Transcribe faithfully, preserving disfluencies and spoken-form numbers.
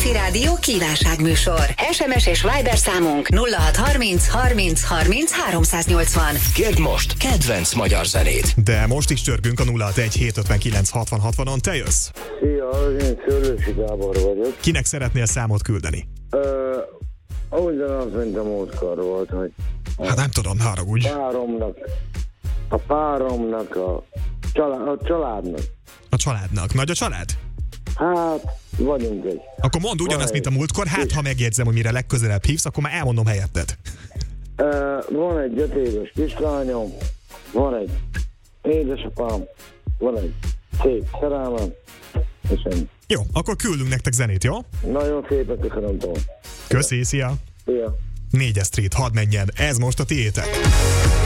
Budaörsi Rádió kívánságműsor. es em es és Viber számunk nulla hat harminc harminc harminc háromszáznyolcvan. Kérd most kedvenc magyar zenét. De most is csörgünk a nulla hatvanegy hétszázötvenkilenc hatvan hatvanon. Te jössz? Szia, én Szőlősi Gábor vagyok. Kinek szeretnél számot küldeni? Ö, ugyanaz, mint a múltkor volt, hogy Hát nem tudom, ne haragudj. páromnak, a páromnak, a, család, a családnak. A családnak. Nagy a család? Hát, vagyunk egy. Akkor mondd ugyanazt, mint a múltkor, hát ha megjegyzem, hogy mire legközelebb hívsz, akkor már elmondom helyetted. Ö, van egy öt éves kislányom, van egy édesapám, van egy szép szerelmem, és ennyi. Jó, akkor küldünk nektek zenét, jó? Nagyon szépen köszönöm, Tom. Köszi, szia! Szia. négyes Street, hadd menjen, ez most a tiétek.